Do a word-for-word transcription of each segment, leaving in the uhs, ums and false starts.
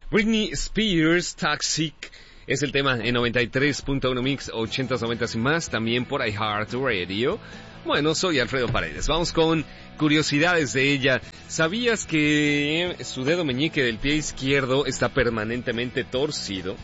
Britney Spears, Toxic, es el tema en noventa y tres punto uno Mix, ochentas, noventas y más, también por iHeartRadio. Bueno, soy Alfredo Paredes. Vamos con curiosidades de ella. ¿Sabías que su dedo meñique del pie izquierdo está permanentemente torcido?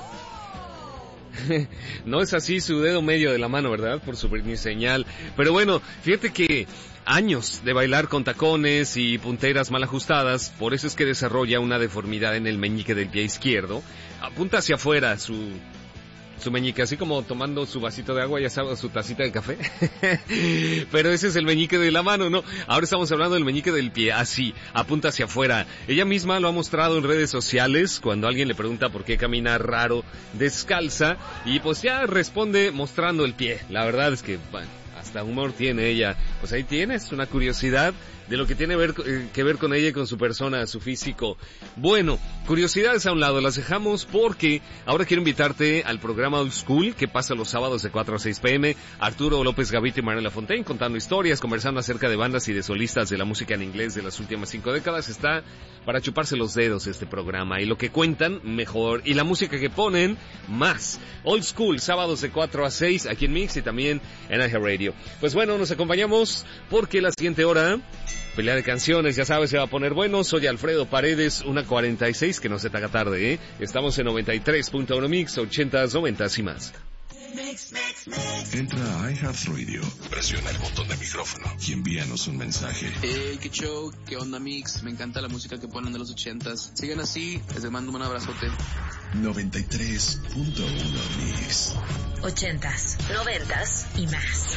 No es así su dedo medio de la mano, ¿verdad? Por su Britney señal. Pero bueno, fíjate que años de bailar con tacones y punteras mal ajustadas, por eso es que desarrolla una deformidad en el meñique del pie izquierdo. Apunta hacia afuera su, su meñique, así como tomando su vasito de agua, ya sabes, su tacita de café. Pero ese es el meñique de la mano, ¿no? Ahora estamos hablando del meñique del pie, así, apunta hacia afuera. Ella misma lo ha mostrado en redes sociales, cuando alguien le pregunta por qué camina raro, descalza, y pues ya responde mostrando el pie. La verdad es que, bueno, hasta humor tiene ella. Pues ahí tienes una curiosidad de lo que tiene ver, eh, que ver con ella y con su persona, su físico. Bueno, curiosidades a un lado, las dejamos porque ahora quiero invitarte al programa Old School, que pasa los sábados de cuatro a seis pm. Arturo López Gavito y Mariela Fontaine contando historias, conversando acerca de bandas y de solistas de la música en inglés de las últimas cinco décadas. Está para chuparse los dedos este programa, y lo que cuentan, mejor, y la música que ponen, más. Old School, sábados de cuatro a seis, aquí en Mix y también en iHeartRadio. Pues bueno, nos acompañamos porque la siguiente hora, pelea de canciones, ya sabes, se va a poner bueno. Soy Alfredo Paredes, una cuarenta y seis, que no se te haga tarde, ¿eh? Estamos en noventa y tres punto uno Mix, ochentas, noventas y más. Mix, mix, mix. Entra a iHeartRadio, presiona el botón de micrófono y envíanos un mensaje. Hey, qué show, qué onda Mix, me encanta la música que ponen de los ochentas. Sigan así, les mando un abrazote. noventa y tres punto uno Mix. Ochentas, noventas y más.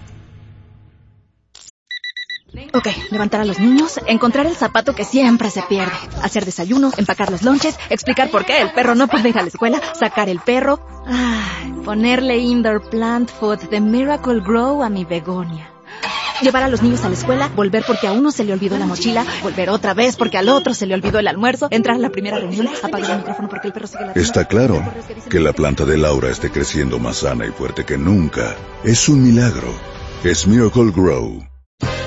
Ok, levantar a los niños, encontrar el zapato que siempre se pierde, hacer desayuno, empacar los lonches, explicar por qué el perro no puede ir a la escuela, sacar el perro, ay, ponerle indoor plant food de Miracle Grow a mi begonia. Llevar a los niños a la escuela, volver porque a uno se le olvidó la mochila, volver otra vez porque al otro se le olvidó el almuerzo, entrar a la primera reunión, apagar el micrófono porque el perro sigue ladrando. Está claro que la planta de Laura esté creciendo más sana y fuerte que nunca. Es un milagro. Es Miracle Grow.